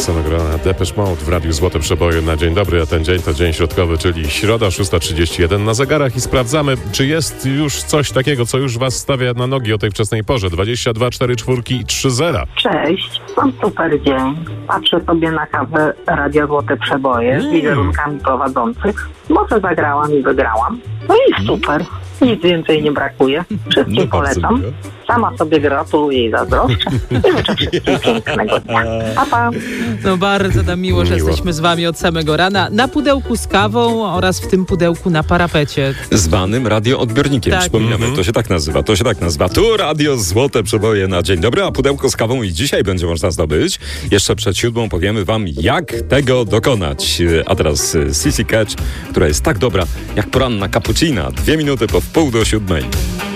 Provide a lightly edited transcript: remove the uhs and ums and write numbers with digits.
Sonograna Depeche Mode w Radiu Złote Przeboje na dzień dobry, a ten dzień to dzień środkowy, czyli środa 6:31 na zegarach i sprawdzamy, czy jest już coś takiego, co już was stawia na nogi o tej wczesnej porze. 22, 4, 4 i 3 zera. Cześć, mam super dzień. Patrzę sobie na kawę Radia Złote Przeboje z wizerunkami prowadzących. Może zagrałam i wygrałam. No i super. Nic więcej nie brakuje. Wszystkim polecam. Sama sobie gratuluję i zazdroszczę. I życzę wszystkim pięknego dnia. Pa, pa. No bardzo nam miło, że Miło. jesteśmy z wami od samego rana. Na pudełku z kawą oraz w tym pudełku na parapecie. Zwanym radioodbiornikiem. Tak. Przypominamy, to się tak nazywa. Tu Radio Złote Przeboje na dzień dobry, a pudełko z kawą i dzisiaj będzie można zdobyć. Jeszcze przed 7 powiemy wam, jak tego dokonać. A teraz Sissy Catch, która jest tak dobra jak poranna cappuccina. 2 minuty po 6:30.